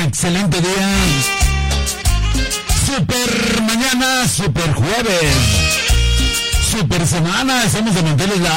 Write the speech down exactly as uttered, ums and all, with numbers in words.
excelente día. Super mañana, super jueves. Super semana. Estamos de manteles